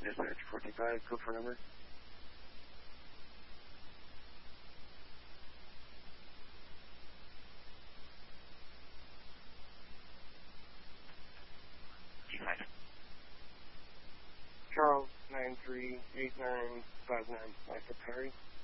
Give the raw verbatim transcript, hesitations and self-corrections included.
Dispatch forty-five, go for number. G five. Charles, nine three eight nine five nine, Michael Perry.